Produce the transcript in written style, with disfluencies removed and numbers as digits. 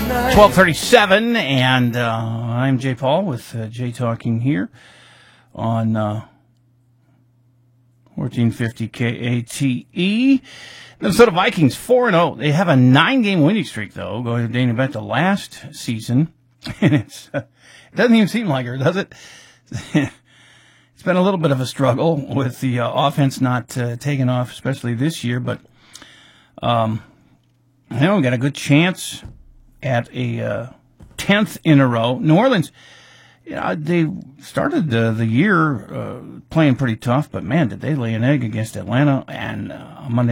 12:37, and I'm Jay Paul with Jay Talking here on 1450 KATE. Minnesota Vikings 4-0. They have a 9-game winning streak, though, going dating back to last season. And it doesn't even seem like it, does it? It's been a little bit of a struggle with the offense not taking off, especially this year. But we got a good chance at a 10th in a row. New Orleans, they started the year playing pretty tough, but man, did they lay an egg against Atlanta and Monday